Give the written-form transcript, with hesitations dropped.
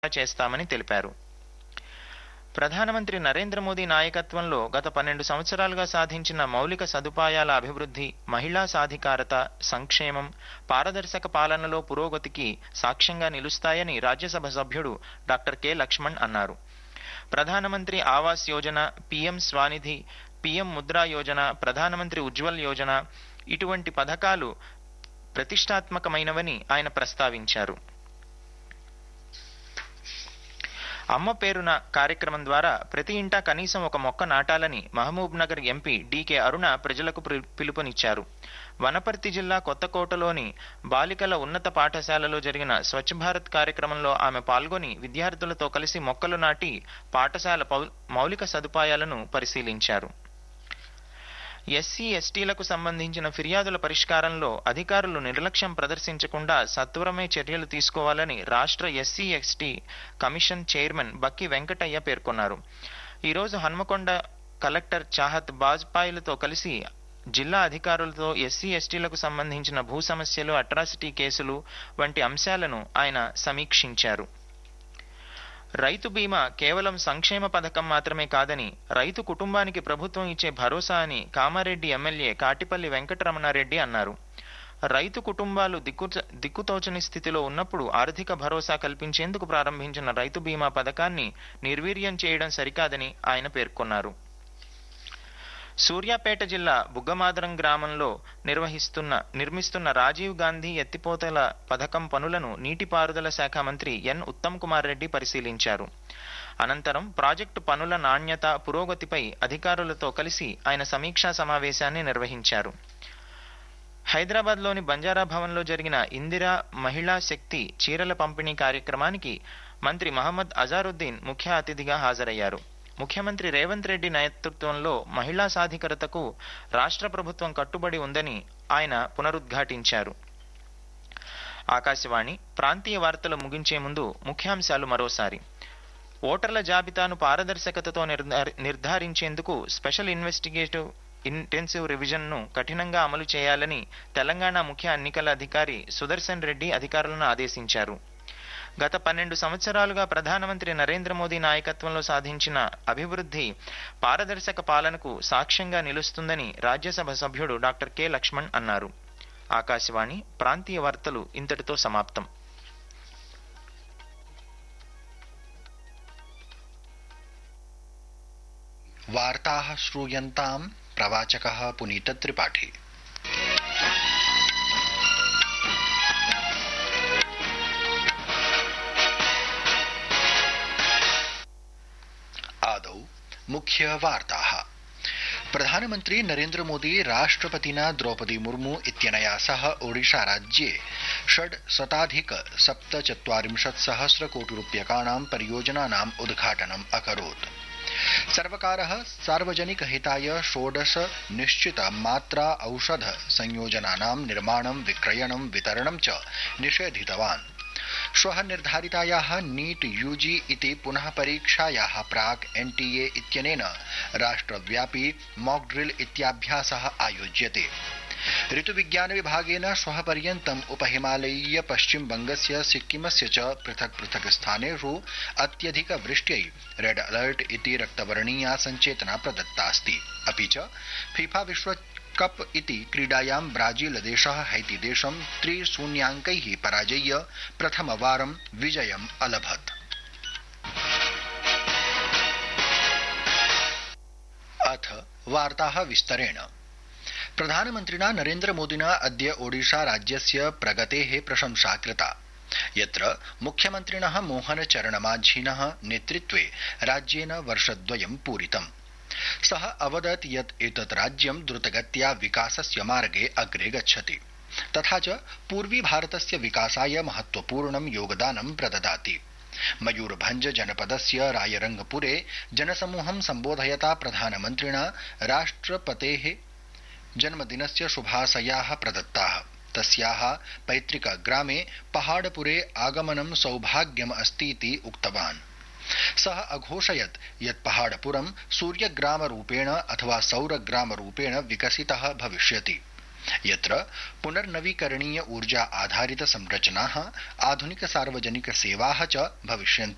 చేస్తామని తెలిపారు. ప్రధానమంత్రి నరేంద్ర మోదీ నాయకత్వంలో గత 12 సంవత్సరాలుగా సాధించిన మౌలిక సదుపాయాల అభివృద్ధి, మహిళా సాధికారత, సంక్షేమం, పారదర్శక పాలనలో పురోగతికి సాక్ష్యంగా నిలుస్తాయని రాజ్యసభ సభ్యుడు డాక్టర్ కె లక్ష్మణ్ అన్నారు. ప్రధానమంత్రి ఆవాస్ యోజన, పీఎం స్వానిధి, పీఎం ముద్రా యోజన, ప్రధానమంత్రి ఉజ్వల్ యోజన ఇటువంటి పథకాలు ప్రతిష్టాత్మకమైనవని ఆయన ప్రస్తావించారు. అమ్మ పేరున కార్యక్రమం ద్వారా ప్రతి ఇంటా కనీసం ఒక మొక్క నాటాలని మహబూబ్ నగర్ ఎంపీ డీకే అరుణ ప్రజలకు పిలుపునిచ్చారు. వనపర్తి జిల్లా కొత్తకోటలోని బాలికల ఉన్నత పాఠశాలలో జరిగిన స్వచ్ఛ భారత్ కార్యక్రమంలో ఆమె పాల్గొని విద్యార్థులతో కలిసి మొక్కలు నాటి పాఠశాల మౌలిక సదుపాయాలను పరిశీలించారు. ఎస్సీ ఎస్టీలకు సంబంధించిన ఫిర్యాదుల పరిష్కారంలో అధికారులు నిర్లక్ష్యం ప్రదర్శించకుండా సత్వరమే చర్యలు తీసుకోవాలని రాష్ట్ర ఎస్సీ ఎస్టీ కమిషన్ చైర్మన్ బక్కి వెంకటయ్య పేర్కొన్నారు. ఈరోజు హన్మకొండ కలెక్టర్ చాహత్ బాజ్పాయిలతో కలిసి జిల్లా అధికారులతో ఎస్సీ ఎస్టీలకు సంబంధించిన భూ సమస్యలు, అట్రాసిటీ కేసులు వంటి అంశాలను ఆయన సమీక్షించారు. రైతు బీమా కేవలం సంక్షేమ పథకం మాత్రమే కాదని, రైతు కుటుంబానికి ప్రభుత్వం ఇచ్చే భరోసా అని కామారెడ్డి ఎమ్మెల్యే కాటిపల్లి వెంకటరమణారెడ్డి అన్నారు. రైతు కుటుంబాలు దిక్కుతోచని స్థితిలో ఉన్నప్పుడు ఆర్థిక భరోసా కల్పించేందుకు ప్రారంభించిన రైతు బీమా పథకాన్ని నిర్వీర్యం చేయడం సరికాదని ఆయన పేర్కొన్నారు. సూర్యాపేట జిల్లా బుగ్గమాదరం గ్రామంలో నిర్మిస్తున్న రాజీవ్ గాంధీ ఎత్తిపోతల పథకం పనులను నీటిపారుదల శాఖ మంత్రి ఎన్ ఉత్తమ్ కుమార్ రెడ్డి పరిశీలించారు. అనంతరం ప్రాజెక్టు పనుల నాణ్యత, పురోగతిపై అధికారులతో కలిసి ఆయన సమీక్షా సమావేశాన్ని నిర్వహించారు. హైదరాబాద్లోని బంజారా భవన్లో జరిగిన ఇందిరా మహిళా శక్తి చీరల పంపిణీ కార్యక్రమానికి మంత్రి మహమ్మద్ అజారుద్దీన్ ముఖ్య అతిథిగా హాజరయ్యారు. ముఖ్యమంత్రి రేవంత్ రెడ్డి నేతృత్వంలో మహిళా సాధికారతకు రాష్ట్ర ప్రభుత్వం కట్టుబడి ఉందని ఆయన పునరుద్ఘాటించారు. ఆకాశవాణి ప్రాంతీయ వార్తలు ముగించే ముందు ముఖ్యాంశాలు మరోసారి. ఓటర్ల జాబితాను పారదర్శకతతో నిర్ధారించేందుకు స్పెషల్ ఇంటెన్సివ్ రివిజన్ను కఠినంగా అమలు చేయాలని తెలంగాణ ముఖ్య ఎన్నికల అధికారి సుదర్శన్ రెడ్డి అధికారులను ఆదేశించారు. గత 12 సంవత్సరాలుగా ప్రధానమంత్రి నరేంద్ర మోదీ నాయకత్వంలో సాధించిన అభివృద్ధి పారదర్శక పాలనకు సాక్ష్యంగా నిలుస్తుందని రాజ్యసభ సభ్యుడు డాక్టర్ కె లక్ష్మణ్ అన్నారు. ఆకాశవాణి ప్రాంతీయ వార్తలు ఇంతటితో సమాప్తం. వార్తాః శ్రూయంతాం ప్రవాచకః పునీత త్రిపాఠి. मुख्य वार्ताः. प्रधानमन्त्री नरेन्द्र मोदी राष्ट्रपतिना द्रौपदी मुर्मू इत्यनया सह ओडिशा राज्ये 647,000 कोटिरूप्यकाणां परियोजनानाम् उद्घाटनम् अकरोत्. सर्वकारः सार्वजनिकहिताय 16 निश्चित मात्रा औषध संयोजनानां निर्माणं, विक्रयणं, वितरणं च निषेधितवान्. श्वः निर्धारितायाः नीट यूजी इति पुनः परीक्षायाः प्राक् एनटीए इत्यनेन राष्ट्रव्यापी मॉक ड्रिल इत्याभ्यासः आयोज्यते. ऋतुविज्ञान विभागेन श्वः पर्यन्तम् उपहिमालयीय पश्चिम बंगस्य, सिक्किमस्य च पृथक् पृथक् स्थानेषु अत्यधिक वृष्ट्यै रेड अलर्ट इति रक्तवर्णीया सञ्चेतना प्रदत्तास्ति. अपि च फीफा विश्व कप इति क्रीडायां ब्राजील देशः हैती देशं 3-0 पराजय्य प्रथमवारं विजयम् अलभत्. अथ वार्ताः विस्तरेण. प्रधानमन्त्रिणा नरेन्द्र मोदिना अद्य ओडिशा राज्यस्य प्रगतेः प्रशंसा कृता, यत्र मुख्यमन्त्रिणः मोहन चरण माझिनः नेतृत्वे राज्येन वर्षद्वयं पूरितम्. सः अवदत् यत् एतत् राज्यं द्रुतगत्या विकासस्य मार्गे अग्रे गच्छति, तथा च पूर्वी भारतस्य विकासाय महत्वपूर्णं योगदानं प्रददाति. मयूरभंज जनपदस्य रायरंगपुरे जनसमूहं सम्बोधयता प्रधानमन्त्रिणा राष्ट्रपतेः जन्मदिनस्य शुभाशयाः प्रदत्ताः. तस्याः पैतृक ग्रामे पहाड़पुरे आगमनं सौभाग्यम् अस्तीति उक्तवान्. सः अघोषयत् यत् पहाड़पुरं सूर्यग्रामरूपेण अथवा सौरग्रामरूपेण विकसितः भविष्यति, यत्र पुनर्नवीकरणीय ऊर्जा आधारित संरचनाः, आधुनिक सार्वजनिक सेवाः च भविष्यन्ति.